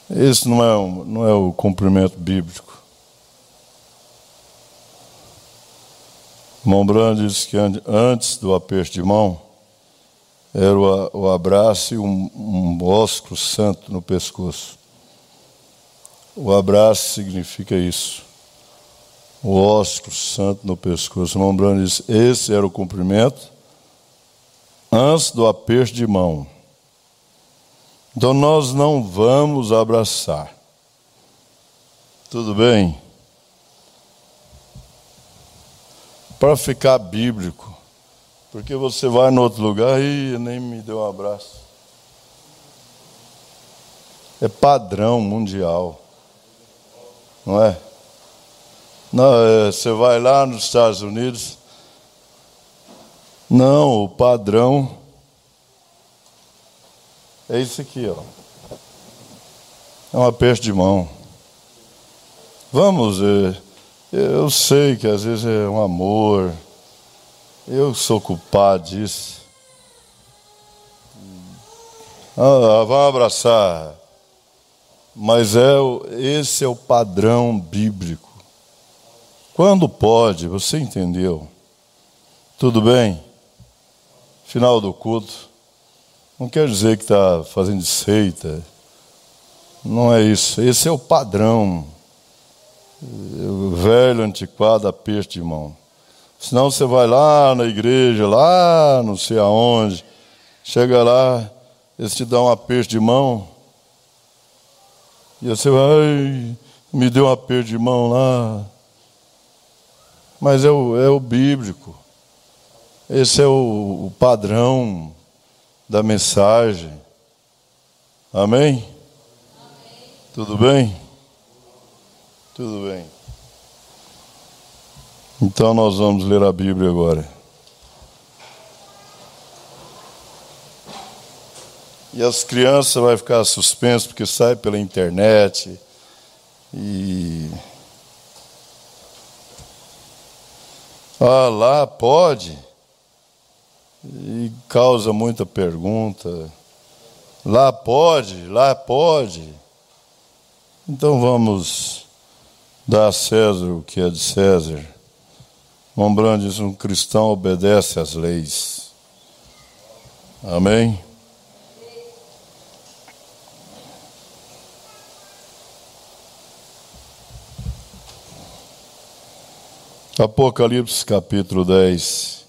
Esse não é o cumprimento bíblico. Montbrand diz que antes do aperto de mão, era o abraço e um ósculo santo no pescoço. O abraço significa isso. O ósculo santo no pescoço. Montbrand diz, esse era o cumprimento antes do aperto de mão. Então nós não vamos abraçar. Tudo bem? Para ficar bíblico. Porque você vai no outro lugar e nem me deu um abraço. É padrão mundial. Não é? Não, você vai lá nos Estados Unidos. Não, o padrão é isso aqui, ó. É um aperto de mão. Vamos, eu sei que às vezes é um amor. Eu sou culpado disso. Vamos abraçar. Mas esse é o padrão bíblico. Quando pode, você entendeu? Tudo bem? Final do culto. Não quer dizer que está fazendo seita. Não é isso. Esse é o padrão. O velho, antiquado, aperto de mão. Senão você vai lá na igreja, lá não sei aonde. Chega lá, eles te dão um aperto de mão. E você vai, me deu um aperto de mão lá. Mas é o bíblico. Esse é o padrão da mensagem. Amém? Amém? Tudo bem? Tudo bem. Então nós vamos ler a Bíblia agora. E as crianças vão ficar suspensas porque sai pela internet. Lá pode. E causa muita pergunta. Lá pode, lá pode. Então vamos dar a César o que é de César. Montbrand diz, um cristão obedece às leis. Amém? Apocalipse capítulo 10.